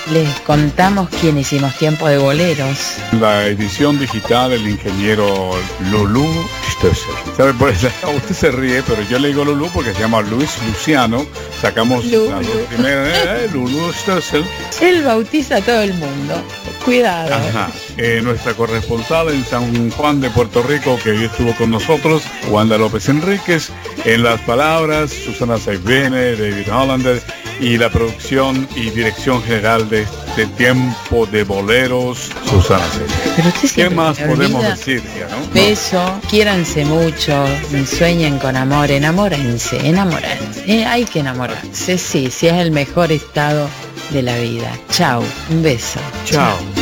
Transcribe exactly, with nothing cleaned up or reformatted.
les contamos quién hicimos Tiempo de Boleros. La edición digital, el ingeniero Lulú Stössel. ¿Sabe? Por eso, usted se ríe, pero yo le digo Lulú porque se llama Luis Luciano. Sacamos Lulú. las dos primeras, eh, Lulú Stössel. Él bautiza a todo el mundo. Cuidado. Ajá. Eh, nuestra corresponsal en San Juan de Puerto Rico, que hoy estuvo con nosotros, Wanda López Enríquez. En las palabras, Susana Saibene, David Hollander, y la producción y dirección general de este Tiempo de Boleros, Susana Saibene. ¿Qué más podemos decir ya, no? Beso, quiéranse mucho, sueñen con amor, enamórense, enamórense. Eh, hay que enamorarse, sí, sí es el mejor estado de la vida. Chau, un beso. Chao.